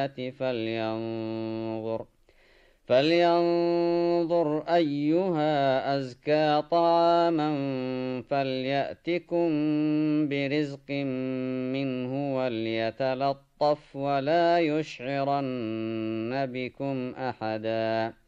فلينظر أيها أزكى طعاما فليأتكم برزق منه وليتلطف ولا يشعرن بكم أحدا